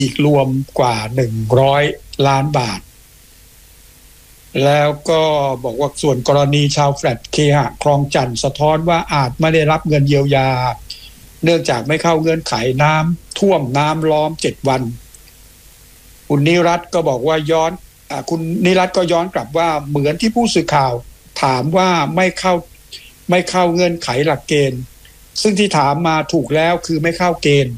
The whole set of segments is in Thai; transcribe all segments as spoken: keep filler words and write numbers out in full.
อีกรวมกว่าหนึ่งร้อยล้านบาทแล้วก็บอกว่าส่วนกรณีชาวแฟลตเคหะคลองจันทน์สะท้อนว่าอาจไม่ได้รับเงินเยียวยาเนื่องจากไม่เข้าเงื่อนไขน้ำท่วมน้ำล้อมเจ็ดวันคุณนิรัตน์ก็บอกว่าย้อนอ่าคุณนิรัตน์ก็ย้อนกลับว่าเหมือนที่ผู้สื่อข่าวถามว่าไม่เข้าไม่เข้าเงื่อนไขหลักเกณฑ์ซึ่งที่ถามมาถูกแล้วคือไม่เข้าเกณฑ์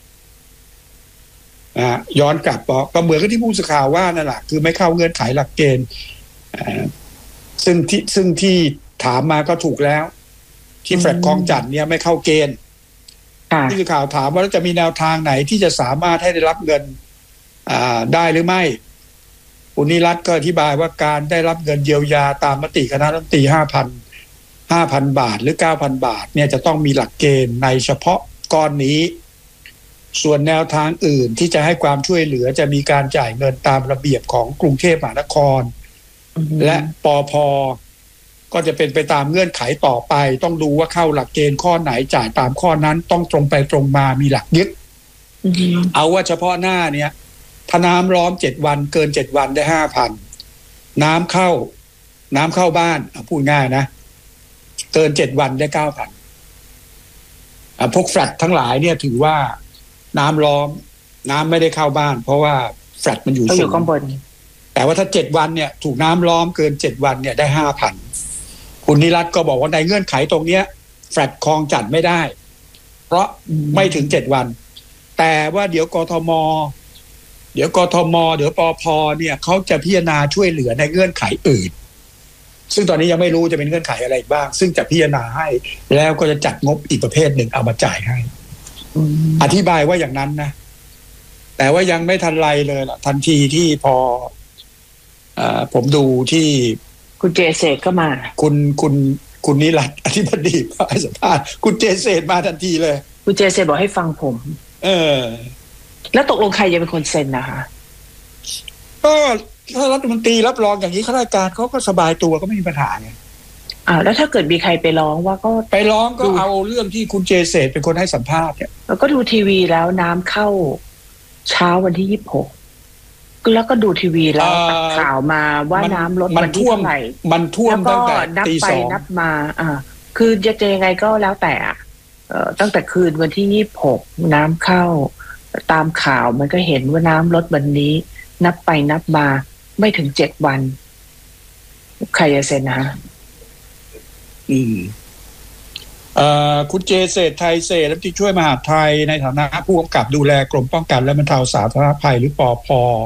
อ่าย้อนกลับบอกก็เหมือนกับที่ผู้สื่อข่าวว่านั่นแหละคือไม่เข้าเงื่อนไขหลักเกณฑ์อ่าซึ่งที่ซึ่งที่ถามมาก็ถูกแล้วที่แฟลตคลองจันทน์เนี่ยไม่เข้าเกณฑ์ผู้สื่อข่าวถามว่าจะมีแนวทางไหนที่จะสามารถให้ได้รับเงินอ่าได้หรือไม่คุณนิรัตน์ก็อธิบายว่าการได้รับเงินเยียวยาตามมติคณะรัฐมนตรีห้าพัน ห้าพันบาทหรือ เก้าพันบาทเนี่ยจะต้องมีหลักเกณฑ์ในเฉพาะก้อนนี้ส่วนแนวทางอื่นที่จะให้ความช่วยเหลือจะมีการจ่ายเงินตามระเบียบของกรุงเทพมหานคร mm-hmm. และปภ.ก็จะเป็นไปตามเงื่อนไขต่อไปต้องดูว่าเข้าหลักเกณฑ์ข้อไหนจ่ายตามข้อนั้นต้องตรงไปตรงมามีหลักยึด mm-hmm. เอาว่าเฉพาะหน้าเนี่ยถ้าน้ำล้อมเจ็ดวันเกินเจ็ดวันได้ ห้าพัน น้ำเข้าน้ำเข้าบ้านพูดง่ายนะเกินเจ็ดวันได้ เก้าพัน อ่ะพวกแฟลตทั้งหลายเนี่ยถือว่าน้ำล้อมน้ำไม่ได้เข้าบ้านเพราะว่าแฟลตมันอยู่สูงข้างบนแต่ว่าถ้าเจ็ดวันเนี่ยถูกน้ำล้อมเกินเจ็ดวันเนี่ยได้ ห้าพัน คุณนิรัตน์ก็บอกว่าในเงื่อนไขตรงเนี้ยแฟลตคลองจันทน์ไม่ได้เพราะไม่ถึงเจ็ดวันแต่ว่าเดี๋ยวกทมเดี๋ยวกทมเดี๋ยวปภเนี่ยเขาจะพิจารณาช่วยเหลือในเงื่อนไขอื่นซึ่งตอนนี้ยังไม่รู้จะเป็นเงื่อนไขอะไรบ้างซึ่งจะพิจารณาให้แล้วก็จะจัดงบอีกประเภทหนึ่งเอามาจ่ายให้อธิบายว่าอย่างนั้นนะแต่ว่ายังไม่ทันไรเลยล่ะทันทีที่พอเอ่อผมดูที่คุณเจเศษก็มาคุณคุณคุณนิรัตน์อธิบดีให้สัมภาษณ์คุณเจเศษมาทันทีเลยคุณเจเศษบอกให้ฟังผมเออแล้วตกลงใครจะเป็นคนเซ็นนะคะก็ถ้ารัฐมนตรีรับรองอย่างนี้ข้าราชการเขาก็สบายตัวก็ไม่มีปัญหาไงอ่าแล้วถ้าเกิดมีใครไปร้องว่าก็ไปร้องก็เอาเรื่องที่คุณเจเศษเป็นคนให้สัมภาษณ์เนี่ยแล้วก็ดูทีวีแล้วน้ำเข้าเช้าวันที่ยี่สิบหกแล้วก็ดูทีวีแล้วข่าวมาว่าน้ำลดวันที่เท่าไหร่มันท่วมตั้งแต่ตีสองนับมาอ่าคือจะจะยังไงก็แล้วแต่เอ่อตั้งแต่คืนวันที่ยี่สิบหกน้ำเข้าตามข่าวมันก็เห็นว่าน้ำลดวันนี้นับไปนับมาไม่ถึงเจ็ดวันใครจะเซ็นนะอืมเอ่อคุณเจเศรษฐ์ไทยเศรษฐ์รัฐมนตรีช่วยมหาดไทยในฐานะผู้กำกับดูแลกรมป้องกันและบรรเทาสาธารณภัยหรือปภ.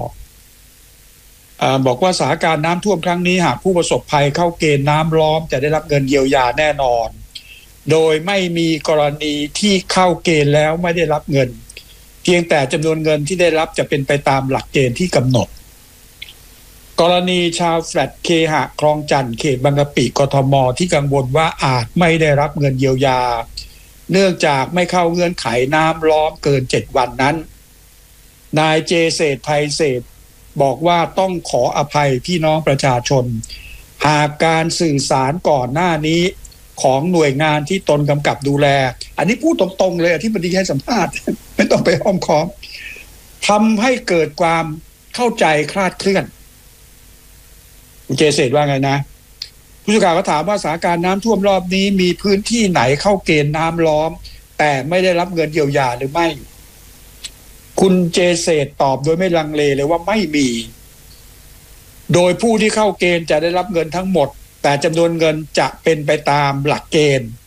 อ่าบอกว่าสถานการณ์น้ำท่วมครั้งนี้หากผู้ประสบภัยเข้าเกณฑ์น้ำล้อมจะได้รับเงินเยียวยาแน่นอนโดยไม่มีกรณีที่เข้าเกณฑ์แล้วไม่ได้รับเงินเพียงแต่จำนวนเงินที่ได้รับจะเป็นไปตามหลักเกณฑ์ที่กำหนดกรณีชาวแฟลตเคหะคลองจันทน์เขตบางกะปิกทมที่กังวลว่าอาจไม่ได้รับเงินเยียวยาเนื่องจากไม่เข้าเงื่อนไขน้ำล้อมเกินเจ็ดวันนั้นนายเจเศรษฐ์ไทยเศรษฐ์บอกว่าต้องขออภัยพี่น้องประชาชนหากการสื่อสารก่อนหน้านี้ของหน่วยงานที่ตนกำกับดูแลอันนี้พูดตรงๆเลยที่ปฏิให้สัมภาษณ์ไม่ต้องไปอ้อมค้อมทำให้เกิดความเข้าใจคลาดเคลื่อนคุณเจเศรษฐ์ว่าไงนะผู้สื่อข่าวก็ถามว่าสถานการณ์น้ำท่วมรอบนี้มีพื้นที่ไหนเข้าเกณฑ์น้ำล้อมแต่ไม่ได้รับเงินเยียวยาหรือไม่คุณเจเศรษฐ์ตอบโดยไม่ลังเลเลยว่าไม่มีโดยผู้ที่เข้าเกณฑ์จะได้รับเงินทั้งหมดแต่จำนวนเงินจะเป็นไปตามหลักเกณฑ์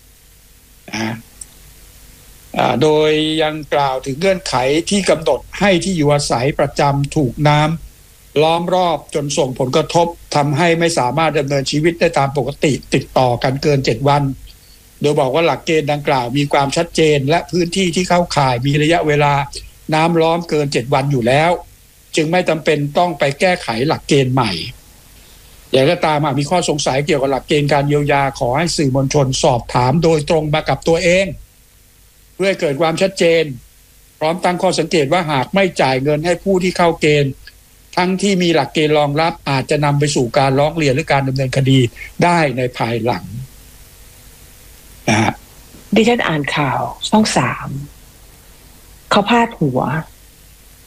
โดยยังกล่าวถึงเงื่อนไขที่กำหนดให้ที่อยู่อาศัยประจำถูกน้ำล้อมรอบจนส่งผลกระทบทำให้ไม่สามารถดำเนินชีวิตได้ตามปกติติดต่อกันเกินเจ็ดวันโดยบอกว่าหลักเกณฑ์ดังกล่าวมีความชัดเจนและพื้นที่ที่เข้าข่ายมีระยะเวลาน้ำล้อมเกินเจ็ดวันอยู่แล้วจึงไม่จำเป็นต้องไปแก้ไขหลักเกณฑ์ใหม่อย่างไรก็ตามหากมีข้อสงสัยเกี่ยวกับหลักเกณฑ์การเยียวยาขอให้สื่อมวลชนสอบถามโดยตรงมากับตัวเองเพื่อให้เกิดความชัดเจนพร้อมตั้งข้อสังเกตว่าหากไม่จ่ายเงินให้ผู้ที่เข้าเกณฑ์ทั้งที่มีหลักเกณฑ์รองรับอาจจะนำไปสู่การร้องเรียนหรือการดำเนินคดีได้ในภายหลังนะฮะดิฉันอ่านข่าวช่องสามเขาพาดหัว